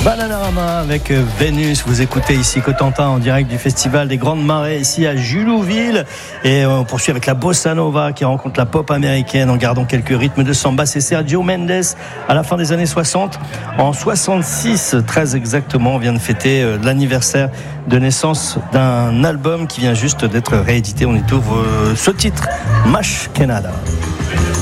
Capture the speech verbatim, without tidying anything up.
Bananarama avec Vénus. Vous écoutez ici Cotentin en direct du Festival des Grandes Marées ici à Julouville. Et on poursuit avec la Bossa Nova qui rencontre la pop américaine en gardant quelques rythmes de samba. C'est Sergio Mendes à la fin des années soixante. En soixante-six, très exactement, on vient de fêter l'anniversaire de naissance d'un album qui vient juste d'être réédité. On y trouve ce titre, Mash Canada.